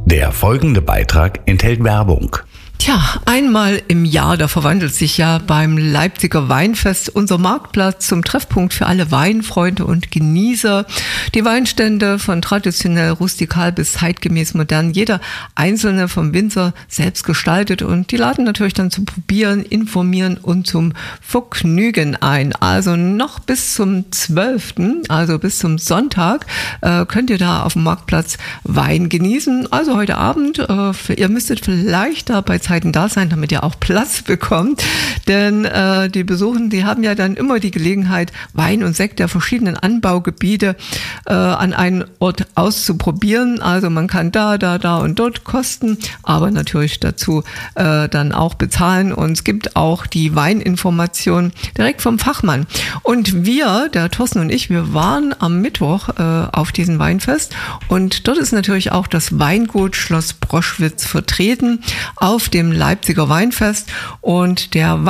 Der folgende Beitrag enthält Werbung. Tja, einmal im Jahr, da verwandelt sich ja beim Leipziger Weinfest unser Marktplatz zum Treffpunkt für alle Weinfreunde und Genießer. Die Weinstände von traditionell rustikal bis zeitgemäß modern, jeder einzelne vom Winzer selbst gestaltet, und die laden natürlich dann zum Probieren, Informieren und zum Vergnügen ein. Also noch bis zum 12., also bis zum Sonntag, könnt ihr da auf dem Marktplatz Wein genießen. Also heute Abend, ihr müsstet vielleicht da bei Zeiten da sein, damit ihr auch Platz bekommt, denn die Besuchenden, die haben ja dann immer die Gelegenheit, Wein und Sekt der verschiedenen Anbaugebiete an einen Ort auszuprobieren. Also man kann da und dort kosten, aber natürlich dazu dann auch bezahlen, und es gibt auch die Weininformation direkt vom Fachmann. Und wir, der Thorsten und ich, wir waren am Mittwoch auf diesem Weinfest, und dort ist natürlich auch das Weingut Schloss Broschwitz vertreten auf dem Leipziger Weinfest, und der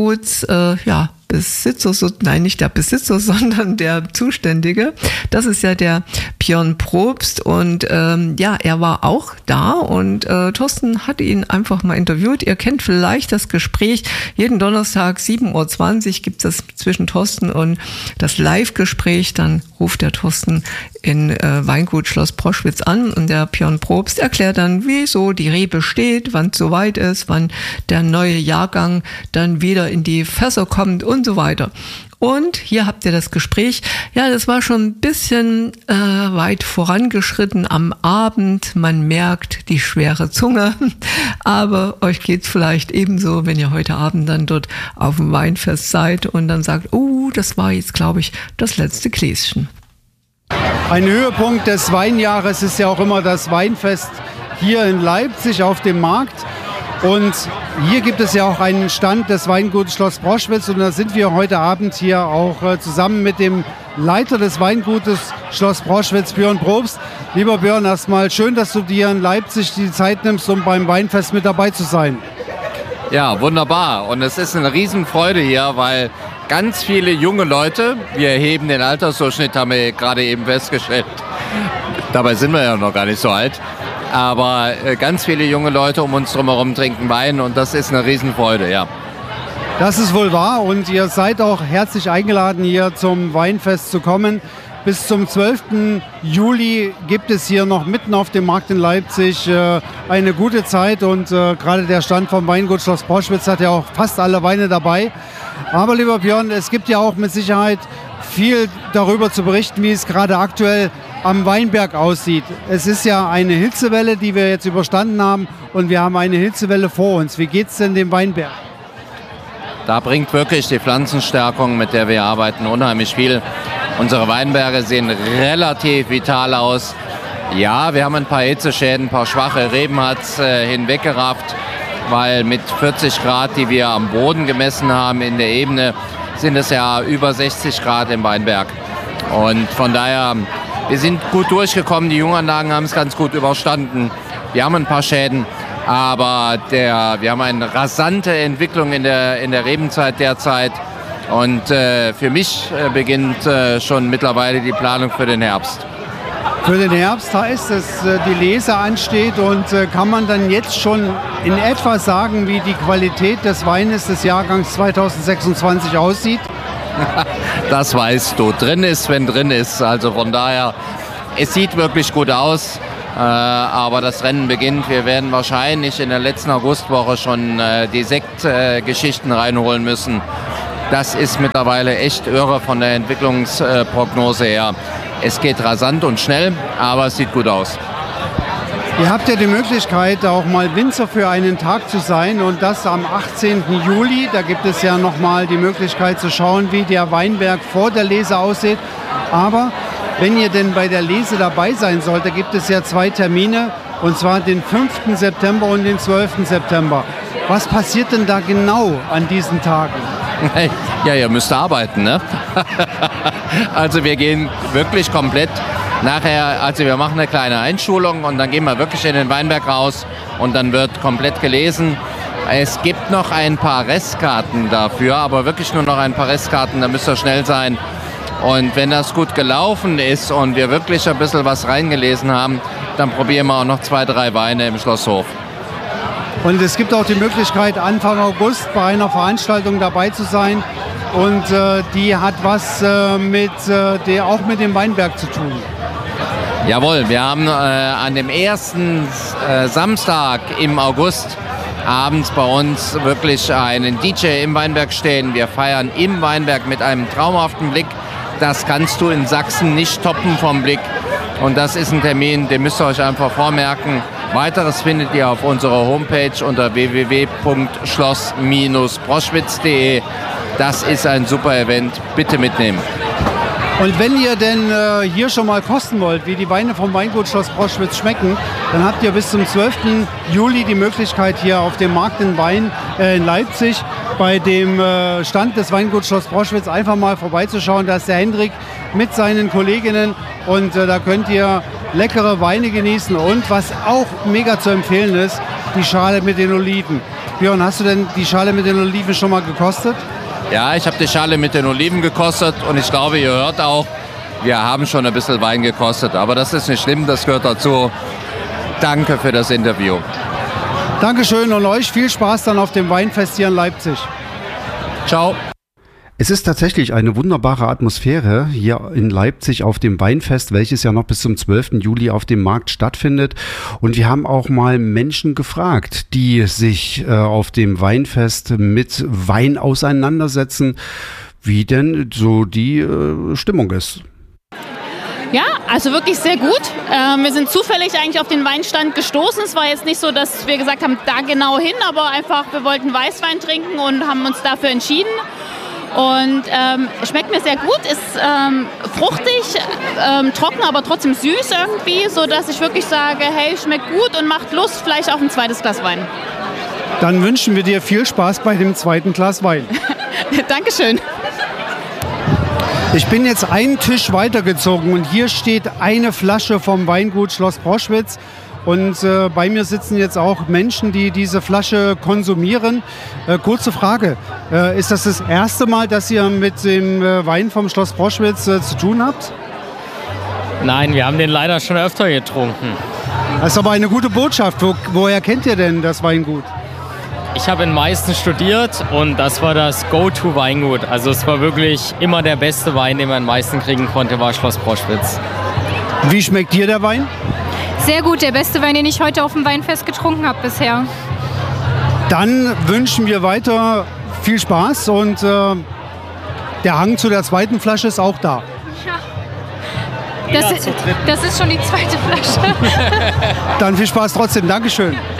Besitzer, nein, nicht der Besitzer, sondern der Zuständige, das ist ja der Björn Probst, und er war auch da, und Thorsten hat ihn einfach mal interviewt. Ihr kennt vielleicht das Gespräch, jeden Donnerstag 7:20 Uhr gibt es das zwischen Thorsten und das Live-Gespräch, dann ruft der Thorsten in Weingut Schloss Broschwitz an, und der Björn Probst erklärt dann, wieso die Rebe steht, wann es soweit ist, wann der neue Jahrgang dann wieder in die Fässer kommt und so weiter. Und hier habt ihr das Gespräch. Ja, das war schon ein bisschen weit vorangeschritten am Abend. Man merkt die schwere Zunge. Aber euch geht's vielleicht ebenso, wenn ihr heute Abend dann dort auf dem Weinfest seid und dann sagt, das war jetzt, glaube ich, das letzte Gläschen. Ein Höhepunkt des Weinjahres ist ja auch immer das Weinfest hier in Leipzig auf dem Markt. Und hier gibt es ja auch einen Stand des Weinguts Schloss Broschwitz, und da sind wir heute Abend hier auch zusammen mit dem Leiter des Weingutes Schloss Broschwitz, Björn Probst. Lieber Björn, erstmal schön, dass du dir in Leipzig die Zeit nimmst, um beim Weinfest mit dabei zu sein. Ja, wunderbar. Und es ist eine Riesenfreude hier, weil ganz viele junge Leute, wir erheben den Altersdurchschnitt, haben wir gerade eben festgestellt. Dabei sind wir ja noch gar nicht so alt. Aber ganz viele junge Leute um uns drumherum trinken Wein, und das ist eine Riesenfreude, ja. Das ist wohl wahr, und ihr seid auch herzlich eingeladen, hier zum Weinfest zu kommen. Bis zum 12. Juli gibt es hier noch mitten auf dem Markt in Leipzig eine gute Zeit, und gerade der Stand vom Weingut Schloss Broschwitz hat ja auch fast alle Weine dabei. Aber lieber Björn, es gibt ja auch mit Sicherheit viel darüber zu berichten, wie es gerade aktuell am Weinberg aussieht. Es ist ja eine Hitzewelle, die wir jetzt überstanden haben, und wir haben eine Hitzewelle vor uns. Wie geht es denn dem Weinberg? Da bringt wirklich die Pflanzenstärkung, mit der wir arbeiten, unheimlich viel. Unsere Weinberge sehen relativ vital aus. Ja, wir haben ein paar Hitzeschäden, ein paar schwache Reben hat es hinweggerafft, weil mit 40 Grad, die wir am Boden gemessen haben in der Ebene, sind es ja über 60 Grad im Weinberg. Und von daher, wir sind gut durchgekommen, die Junganlagen haben es ganz gut überstanden. Wir haben ein paar Schäden, aber wir haben eine rasante Entwicklung in der Rebenzeit derzeit. Und für mich beginnt schon mittlerweile die Planung für den Herbst. Für den Herbst heißt es, die Lese ansteht, und kann man dann jetzt schon in etwa sagen, wie die Qualität des Weines des Jahrgangs 2026 aussieht? Das weißt du. Drin ist, wenn drin ist. Also von daher, es sieht wirklich gut aus, aber das Rennen beginnt. Wir werden wahrscheinlich in der letzten Augustwoche schon die Sektgeschichten reinholen müssen. Das ist mittlerweile echt irre von der Entwicklungsprognose her. Es geht rasant und schnell, aber es sieht gut aus. Ihr habt ja die Möglichkeit, auch mal Winzer für einen Tag zu sein, und das am 18. Juli. Da gibt es ja nochmal die Möglichkeit zu schauen, wie der Weinberg vor der Lese aussieht. Aber wenn ihr denn bei der Lese dabei sein sollt, da gibt es ja 2 Termine, und zwar den 5. September und den 12. September. Was passiert denn da genau an diesen Tagen? Ja, ihr müsst arbeiten, ne? Also wir gehen wirklich komplett nachher, also wir machen eine kleine Einschulung, und dann gehen wir wirklich in den Weinberg raus, und dann wird komplett gelesen. Es gibt noch ein paar Restkarten dafür, aber wirklich nur noch ein paar Restkarten, da müsst ihr schnell sein. Und wenn das gut gelaufen ist und wir wirklich ein bisschen was reingelesen haben, dann probieren wir auch noch 2, 3 Weine im Schlosshof. Und es gibt auch die Möglichkeit, Anfang August bei einer Veranstaltung dabei zu sein. Und die hat was auch mit dem Weinberg zu tun. Jawohl, wir haben an dem ersten Samstag im August abends bei uns wirklich einen DJ im Weinberg stehen. Wir feiern im Weinberg mit einem traumhaften Blick. Das kannst du in Sachsen nicht toppen vom Blick. Und das ist ein Termin, den müsst ihr euch einfach vormerken. Weiteres findet ihr auf unserer Homepage unter www.schloss-proschwitz.de. Das ist ein super Event. Bitte mitnehmen. Und wenn ihr denn hier schon mal kosten wollt, wie die Weine vom Weingut Schloss Proschwitz schmecken, dann habt ihr bis zum 12. Juli die Möglichkeit, hier auf dem Markt in Leipzig bei dem Stand des Weinguts Schloss Proschwitz einfach mal vorbeizuschauen. Da ist der Hendrik mit seinen Kolleginnen und da könnt ihr leckere Weine genießen. Und was auch mega zu empfehlen ist, die Schale mit den Oliven. Björn, hast du denn die Schale mit den Oliven schon mal gekostet? Ja, ich habe die Schale mit den Oliven gekostet und ich glaube, ihr hört auch, wir haben schon ein bisschen Wein gekostet. Aber das ist nicht schlimm, das gehört dazu. Danke für das Interview. Dankeschön und euch viel Spaß dann auf dem Weinfest hier in Leipzig. Ciao. Es ist tatsächlich eine wunderbare Atmosphäre hier in Leipzig auf dem Weinfest, welches ja noch bis zum 12. Juli auf dem Markt stattfindet. Und wir haben auch mal Menschen gefragt, die sich auf dem Weinfest mit Wein auseinandersetzen, wie denn so die Stimmung ist. Ja, also wirklich sehr gut. Wir sind zufällig eigentlich auf den Weinstand gestoßen. Es war jetzt nicht so, dass wir gesagt haben, da genau hin, aber einfach, wir wollten Weißwein trinken und haben uns dafür entschieden. Und schmeckt mir sehr gut, ist fruchtig, trocken, aber trotzdem süß irgendwie, sodass ich wirklich sage, hey, schmeckt gut und macht Lust, vielleicht auf ein zweites Glas Wein. Dann wünschen wir dir viel Spaß bei dem zweiten Glas Wein. Dankeschön. Ich bin jetzt einen Tisch weitergezogen und hier steht eine Flasche vom Weingut Schloss Proschwitz. Und bei mir sitzen jetzt auch Menschen, die diese Flasche konsumieren. Kurze Frage, ist das erste Mal, dass ihr mit dem Wein vom Schloss Proschwitz zu tun habt? Nein, wir haben den leider schon öfter getrunken. Das ist aber eine gute Botschaft. Woher kennt ihr denn das Weingut? Ich habe in Meißen studiert und das war das Go-To-Weingut. Also es war wirklich immer der beste Wein, den man in Meißen kriegen konnte, war Schloss Proschwitz. Wie schmeckt dir der Wein? Sehr gut, der beste Wein, den ich heute auf dem Weinfest getrunken habe bisher. Dann wünschen wir weiter viel Spaß und der Hang zu der zweiten Flasche ist auch da. Ja. Das ist schon die zweite Flasche. Dann viel Spaß trotzdem. Dankeschön.